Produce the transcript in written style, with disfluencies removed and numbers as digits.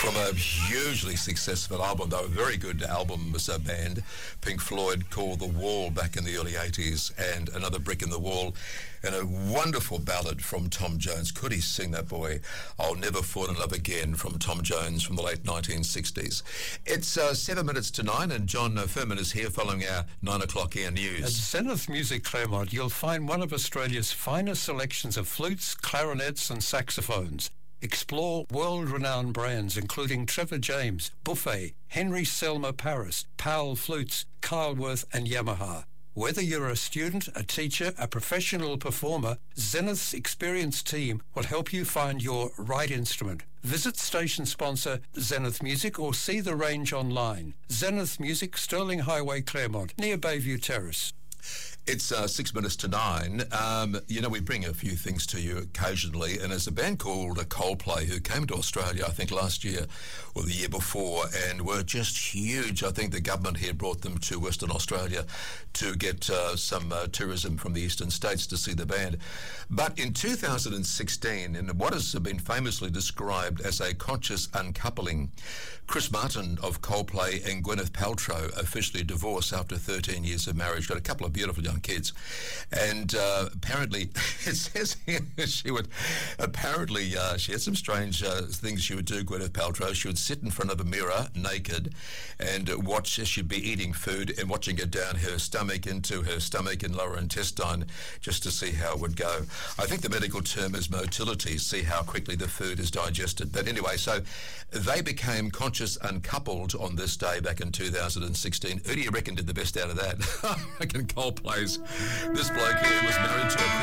from a hugely successful album. They were a very good album as a band. Pink Floyd called The Wall back in the early 80s, and Another Brick in the Wall, and a wonderful ballad from Tom Jones. Could he sing, that boy? I'll Never Fall in Love Again from Tom Jones from the late 1960s. It's 7 minutes to 9, and John Furman is here following our 9 o'clock Air News. At Zenith Music Claremont, you'll find one of Australia's finest selections of flutes, clarinets and saxophones. Explore world-renowned brands including Trevor James, Buffet, Henry Selmer Paris, Powell Flutes, Kyleworth and Yamaha. Whether you're a student, a teacher, a professional performer, Zenith's experienced team will help you find your right instrument. Visit station sponsor Zenith Music or see the range online. Zenith Music, Sterling Highway, Claremont, near Bayview Terrace. It's 6 minutes to 9. We bring a few things to you occasionally, and there's a band called Coldplay who came to Australia, I think, last year or the year before, and were just huge. I think the government here brought them to Western Australia to get some tourism from the eastern states to see the band. But in 2016, in what has been famously described as a conscious uncoupling, Chris Martin of Coldplay and Gwyneth Paltrow officially divorced after 13 years of marriage. Got a couple of beautiful young kids, and apparently it says here she had some strange things she would do. Gwyneth Paltrow, she would sit in front of a mirror naked and watch as she'd be eating food and watching it down her stomach into her stomach and lower intestine just to see how it would go. I think the medical term is motility, see how quickly the food is digested. But anyway, so they became conscious uncoupled on this day back in 2016. Who do you reckon did the best out of that? I reckon Coldplay's this bloke here was married to a